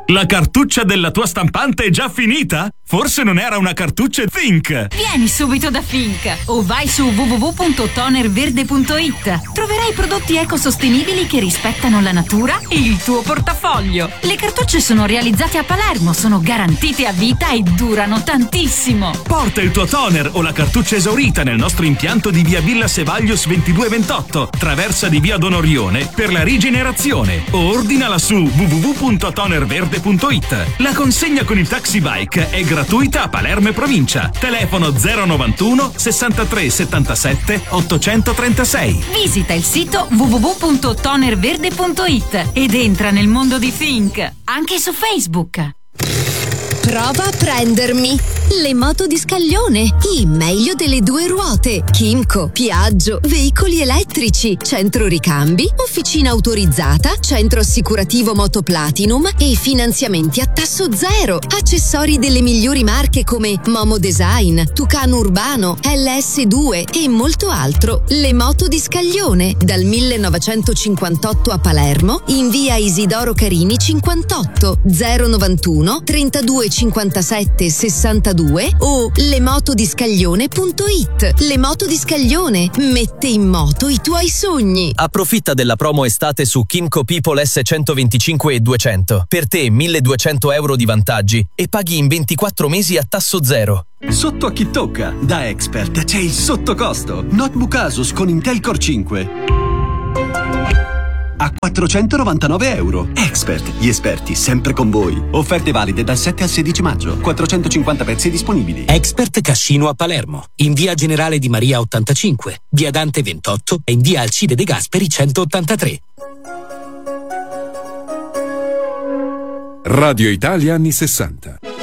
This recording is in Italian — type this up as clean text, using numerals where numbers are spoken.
La cartuccia della tua stampante è già finita? Forse non era una cartuccia Think! Vieni subito da Think o vai su www.tonerverde.it. Troverai prodotti ecosostenibili che rispettano la natura e il tuo portafoglio. Le cartucce sono realizzate a Palermo, sono garantite a vita e durano tantissimo. Porta il tuo toner o la cartuccia esaurita nel nostro impianto di via Villa Sevaglios 2228, traversa di via Donorione per la rigenerazione, o ordinala su www.tonerverde.it. La consegna con il taxi bike è gratuita a Palermo e provincia. Telefono 091 63 77 836. Visita il sito www.tonerverde.it ed entra nel mondo di Think anche su Facebook. Prova a prendermi. Le moto di Scaglione, il meglio delle due ruote. Kimco, Piaggio, veicoli elettrici, centro ricambi, officina autorizzata, centro assicurativo Moto Platinum e finanziamenti a tasso zero. Accessori delle migliori marche come Momo Design, Tucano Urbano, LS2 e molto altro. Le moto di Scaglione, dal 1958 a Palermo, in via Isidoro Carini 58, 091 32 57 62 o lemotodiscaglione.it. Le moto di Scaglione, mette in moto i tuoi sogni. Approfitta della promo estate su Kimco People S125 e 200. Per te 1.200 euro di vantaggi e paghi in 24 mesi a tasso zero. Sotto a chi tocca, da Expert c'è il sottocosto. Notebook Asus con Intel Core 5 a 499 euro. Expert, gli esperti sempre con voi. Offerte valide dal 7 al 16 maggio. 450 pezzi disponibili. Expert Cascino a Palermo, in via Generale Di Maria 85, via Dante 28 e in via Alcide De Gasperi 183. Radio Italia anni 60.